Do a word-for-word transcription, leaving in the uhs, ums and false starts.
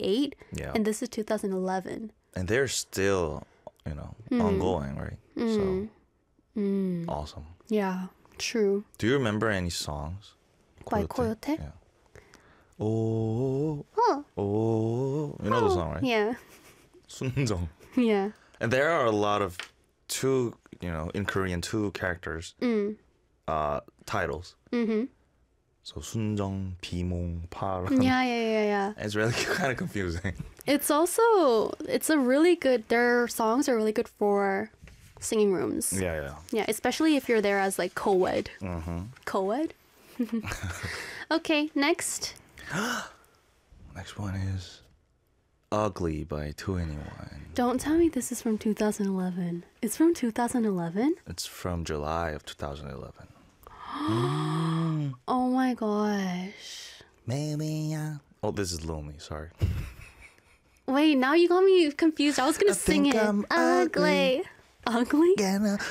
eight, Yeah. and this is two thousand eleven. And they're still, you know, ongoing, right? So Mm. awesome. Yeah, true. Do you remember any songs? By Coyote? Yeah. Oh, Oh, oh, you know the song, right? yeah, 순정. yeah. And there are a lot of two, you know, in Korean, two characters Mm. uh, titles. Mm-hmm. So 순정, 비몽, 파랑. Yeah, yeah, yeah, yeah. It's really kind of confusing. It's also, it's a really good, their songs are really good for singing rooms. Yeah, yeah. Yeah, especially if you're there as like co-ed. Mm-hmm. Co-ed? Okay, next. Next one is Ugly by two N E one. Don't tell me this is from two thousand eleven. It's from two thousand eleven? It's from July of two thousand eleven. Oh my gosh. Maybe, yeah. Oh, this is Lonely, sorry. Wait, now you got me confused. I was gonna I sing think it. I'm Ugly. Ugly? Gonna